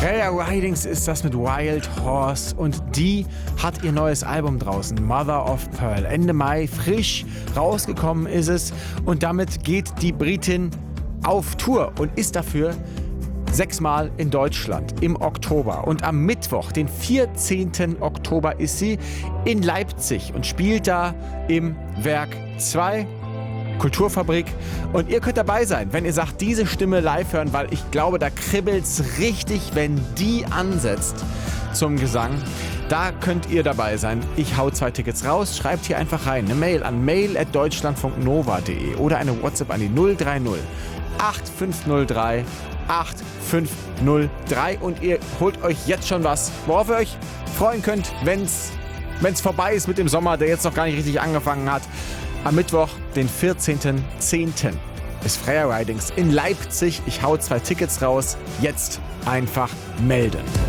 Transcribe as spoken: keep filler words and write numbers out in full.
Freya Ridings ist das mit Wild Horse und die hat ihr neues Album draußen, Mother of Pearl. Ende Mai, frisch rausgekommen ist es und damit geht die Britin auf Tour und ist dafür sechsmal in Deutschland im Oktober. Und am Mittwoch, den vierzehnten Oktober, ist sie in Leipzig und spielt da im Werk zwei. Kulturfabrik. Und ihr könnt dabei sein, wenn ihr sagt, diese Stimme live hören, weil ich glaube, da kribbelt's richtig, wenn die ansetzt zum Gesang. Da könnt ihr dabei sein. Ich hau zwei Tickets raus. Schreibt hier einfach rein. Eine Mail an mail at deutschlandfunknova punkt de oder eine WhatsApp an die null drei null acht fünf null drei acht fünf null drei und ihr holt euch jetzt schon was, worauf ihr euch freuen könnt, wenn's, wenn's vorbei ist mit dem Sommer, der jetzt noch gar nicht richtig angefangen hat. Am Mittwoch, den vierzehnten zehnten ist Freya Ridings in Leipzig. Ich hau zwei Tickets raus. Jetzt einfach melden.